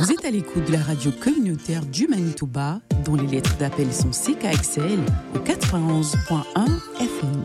Vous êtes à l'écoute de la radio communautaire du Manitoba, dont les lettres d'appel sont CKXL au 91.1 FM.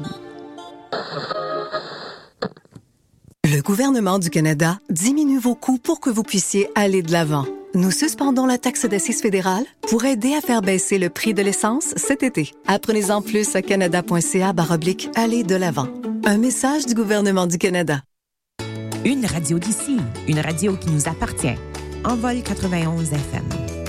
Le gouvernement du Canada diminue vos coûts pour que vous puissiez aller de l'avant. Nous suspendons la taxe d'assises fédérale pour aider à faire baisser le prix de l'essence cet été. Apprenez-en plus à canada.ca/aller de l'avant. Un message du gouvernement du Canada. Une radio d'ici, une radio qui nous appartient. Envol 91 FM.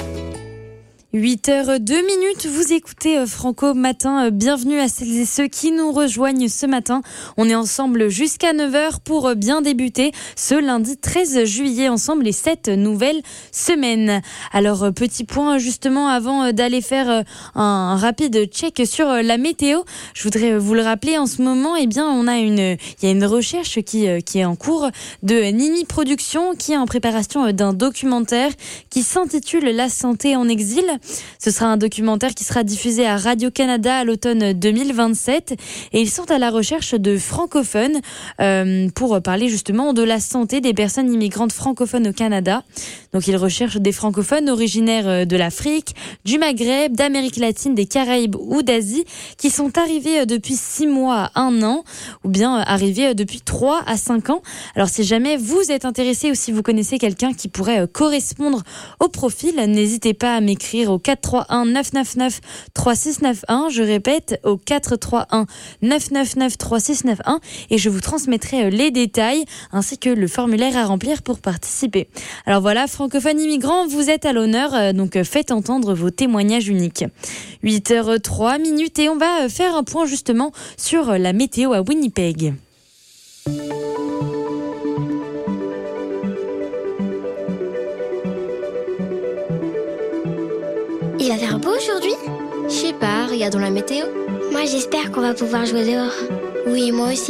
8h02, vous écoutez Franco Matin. Bienvenue à celles et ceux qui nous rejoignent ce matin. On est ensemble jusqu'à 9h pour bien débuter ce lundi 13 juillet ensemble et cette nouvelle semaine. Alors, petit point justement avant d'aller faire un rapide check sur la météo. Je voudrais vous le rappeler, en ce moment, il y a une recherche qui est en cours de Nini Productions qui est en préparation d'un documentaire qui s'intitule La santé en exil. Ce sera un documentaire qui sera diffusé à Radio-Canada à l'automne 2027 et ils sont à la recherche de francophones pour parler justement de la santé des personnes immigrantes francophones au Canada. Donc ils recherchent des francophones originaires de l'Afrique, du Maghreb, d'Amérique latine, des Caraïbes ou d'Asie qui sont arrivés depuis 6 mois à 1 an ou bien arrivés depuis 3 à 5 ans. Alors si jamais vous êtes intéressé ou si vous connaissez quelqu'un qui pourrait correspondre au profil, n'hésitez pas à m'écrire au 431 999 3691. Je répète, au 431 999 3691 et je vous transmettrai les détails ainsi que le formulaire à remplir pour participer. Alors voilà, francophones immigrants, vous êtes à l'honneur, donc faites entendre vos témoignages uniques. 8h03 et on va faire un point justement sur la météo à Winnipeg. Il va faire beau aujourd'hui ? Je sais pas, regardons la météo. Moi j'espère qu'on va pouvoir jouer dehors. Oui, moi aussi.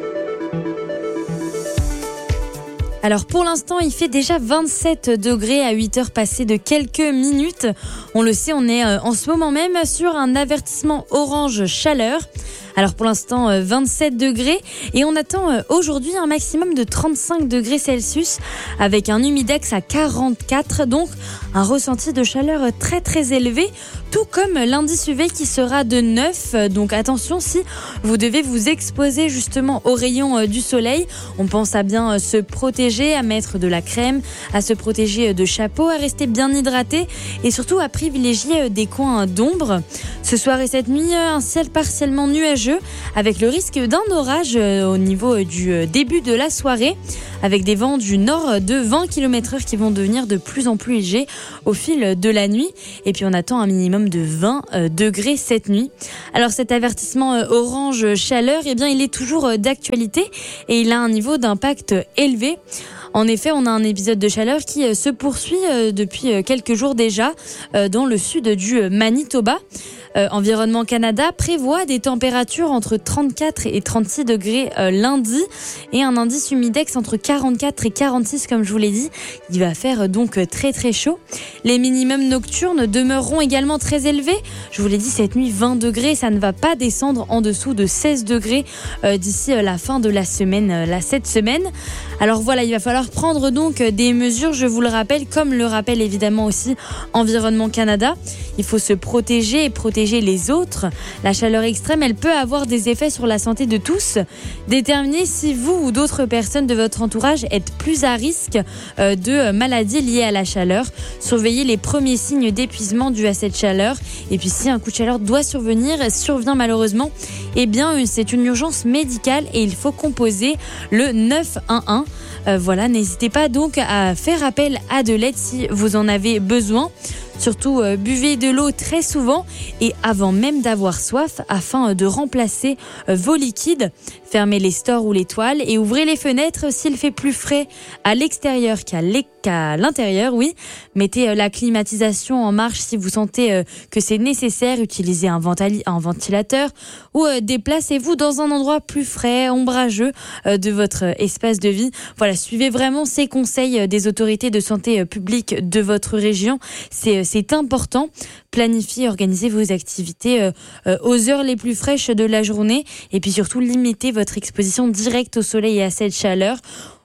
Alors pour l'instant, il fait déjà 27 degrés à 8h passées de quelques minutes. On le sait, on est en ce moment même sur un avertissement orange chaleur. Alors pour l'instant, 27 degrés et on attend aujourd'hui un maximum de 35 degrés Celsius avec un humidex à 44, donc un ressenti de chaleur très très élevé, tout comme l'indice UV qui sera de 9. Donc attention, si vous devez vous exposer justement aux rayons du soleil, on pense à bien se protéger, à mettre de la crème, à se protéger de chapeau, à rester bien hydraté et surtout à privilégier des coins d'ombre. Ce soir et cette nuit, un ciel partiellement nuageux avec le risque d'un orage au niveau du début de la soirée avec des vents du nord de 20 km/h qui vont devenir de plus en plus légers au fil de la nuit. Et puis on attend un minimum de 20 degrés cette nuit. Alors cet avertissement orange chaleur, eh bien il est toujours d'actualité et il a un niveau d'impact élevé. En effet, on a un épisode de chaleur qui se poursuit depuis quelques jours déjà dans le sud du Manitoba. Environnement Canada prévoit des températures entre 34 et 36 degrés lundi et un indice humidex entre 44 et 46 comme je vous l'ai dit. Il va faire donc très très chaud. Les minimums nocturnes demeureront également très élevés. Je vous l'ai dit, cette nuit 20 degrés, ça ne va pas descendre en dessous de 16 degrés d'ici la fin de la semaine, cette semaine. Alors voilà, il va falloir prendre donc des mesures, je vous le rappelle, comme le rappelle évidemment aussi Environnement Canada. Il faut se protéger et protéger les autres. La chaleur extrême, elle peut avoir des effets sur la santé de tous. Déterminez si vous ou d'autres personnes de votre entourage êtes plus à risque de maladies liées à la chaleur. Surveillez les premiers signes d'épuisement dus à cette chaleur. Et puis si un coup de chaleur doit survient malheureusement, eh bien c'est une urgence médicale et il faut composer le 911. Voilà, n'hésitez pas donc à faire appel à de l'aide si vous en avez besoin. Surtout, buvez de l'eau très souvent et avant même d'avoir soif afin de remplacer vos liquides. Fermez les stores ou les toiles et ouvrez les fenêtres s'il fait plus frais à l'extérieur qu'à l'intérieur. Oui, mettez la climatisation en marche si vous sentez que c'est nécessaire. Utilisez un ventilateur ou déplacez-vous dans un endroit plus frais, ombrageux de votre espace de vie. Voilà, suivez vraiment ces conseils des autorités de santé publique de votre région. C'est important. Planifiez, organisez vos activités aux heures les plus fraîches de la journée et puis surtout limitez votre exposition directe au soleil et à cette chaleur.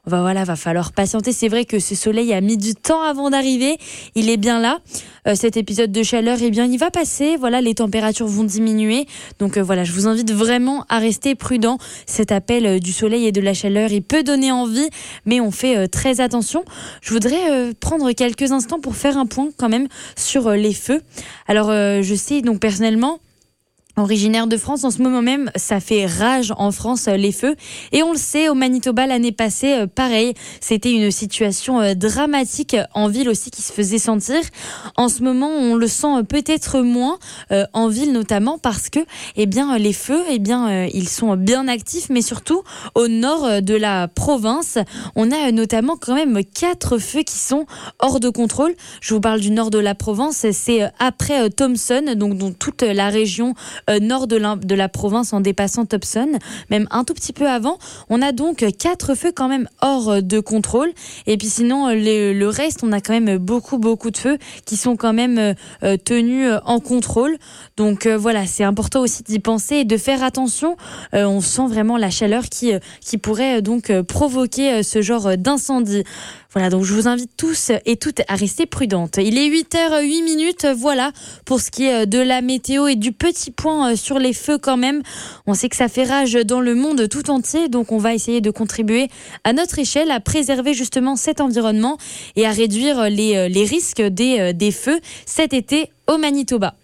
Va falloir patienter. C'est vrai que ce soleil a mis du temps avant d'arriver. Il est bien là. Cet épisode de chaleur, il va passer. Voilà, les températures vont diminuer. Donc je vous invite vraiment à rester prudent. Cet appel du soleil et de la chaleur, il peut donner envie, mais on fait très attention. Je voudrais prendre quelques instants pour faire un point quand même sur les feux. Alors, je sais donc personnellement, originaire de France, en ce moment même, ça fait rage en France, les feux. Et on le sait, au Manitoba, l'année passée, pareil, c'était une situation dramatique en ville aussi qui se faisait sentir. En ce moment, on le sent peut-être moins, en ville notamment, parce que, les feux, ils sont bien actifs, mais surtout au nord de la province. On a notamment quand même 4 feux qui sont hors de contrôle. Je vous parle du nord de la province, c'est après Thompson, donc dans toute la région nord de la province en dépassant Thompson, même un tout petit peu avant. On a donc 4 feux quand même hors de contrôle. Et puis sinon, le reste, on a quand même beaucoup de feux qui sont quand même tenus en contrôle. Donc c'est important aussi d'y penser et de faire attention. On sent vraiment la chaleur qui pourrait donc provoquer ce genre d'incendie. Voilà, donc je vous invite tous et toutes à rester prudentes. Il est 8h08, voilà, pour ce qui est de la météo et du petit point sur les feux quand même. On sait que ça fait rage dans le monde tout entier, donc on va essayer de contribuer à notre échelle à préserver justement cet environnement et à réduire les risques des feux cet été au Manitoba.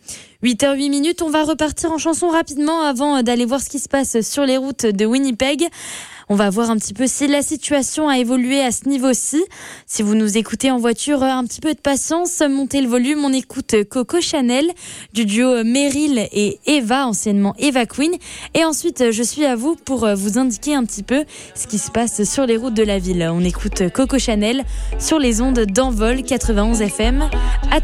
8h08, on va repartir en chanson rapidement avant d'aller voir ce qui se passe sur les routes de Winnipeg. On va voir un petit peu si la situation a évolué à ce niveau-ci. Si vous nous écoutez en voiture, un petit peu de patience, montez le volume. On écoute Coco Chanel du duo Meryl et Eva, anciennement Eva Queen. Et ensuite, je suis à vous pour vous indiquer un petit peu ce qui se passe sur les routes de la ville. On écoute Coco Chanel sur les ondes d'Envol 91 FM.